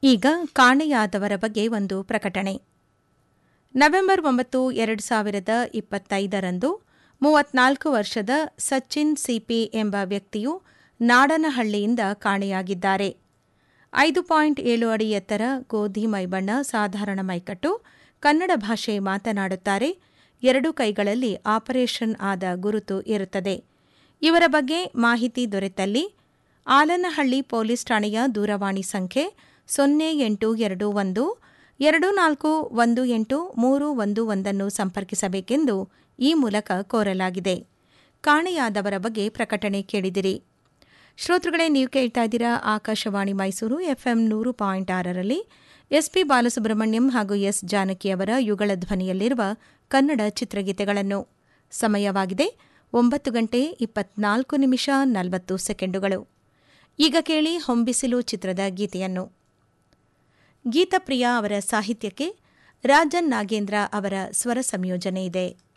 ಈಗ ಕಾಣೆಯಾದವರ ಬಗ್ಗೆ ಒಂದು ಪ್ರಕಟಣೆ. ನವೆಂಬರ್ 9, 2025ರಂದು 34 ವರ್ಷದ ಸಚಿನ್ ಸಿಪಿ ಎಂಬ ವ್ಯಕ್ತಿಯು ನಾಡನಹಳ್ಳಿಯಿಂದ ಕಾಣೆಯಾಗಿದ್ದಾರೆ. 5.7 ಅಡಿ ಎತ್ತರ, ಗೋಧಿ ಮೈಬಣ್ಣ, ಸಾಧಾರಣ ಮೈಕಟ್ಟು, ಕನ್ನಡ ಭಾಷೆ ಮಾತನಾಡುತ್ತಾರೆ. 2 ಕೈಗಳಲ್ಲಿ ಆಪರೇಷನ್ ಆದ ಗುರುತು ಇರುತ್ತದೆ. ಇವರ ಬಗ್ಗೆ ಮಾಹಿತಿ ದೊರೆತಲ್ಲಿ ಆಲನಹಳ್ಳಿ ಪೊಲೀಸ್ ಠಾಣೆಯ ದೂರವಾಣಿ ಸಂಖ್ಯೆ 0821 2418 ಸಂಪರ್ಕಿಸಬೇಕೆಂದು ಈ ಮೂಲಕ ಕೋರಲಾಗಿದೆ. ಕಾಣೆಯಾದವರ ಬಗ್ಗೆ ಪ್ರಕಟಣೆ ಕೇಳಿದಿರಿ. ಶ್ರೋತೃಗಳೇ, ನೀವು ಕೇಳ್ತಾ ಇದ್ದೀರಾ ಆಕಾಶವಾಣಿ ಮೈಸೂರು FM 100.6ರಲ್ಲಿ ಎಸ್ಪಿ ಬಾಲಸುಬ್ರಹ್ಮಣ್ಯಂ ಹಾಗೂ ಎಸ್ ಜಾನಕಿಯವರ ಯುಗಳ ಧ್ವನಿಯಲ್ಲಿರುವ ಕನ್ನಡ ಚಿತ್ರಗೀತೆಗಳನ್ನು. ಸಮಯವಾಗಿದೆ 9:24:40. ಈಗ ಕೇಳಿ ಹೊಂಬಿಸಿಲು ಚಿತ್ರದ ಗೀತೆಯನ್ನು. ಗೀತಪ್ರಿಯ ಅವರ ಸಾಹಿತ್ಯಕ್ಕೆ ರಾಜನ್ ನಾಗೇಂದ್ರ ಅವರ ಸ್ವರ ಸಂಯೋಜನೆ ಇದೆ.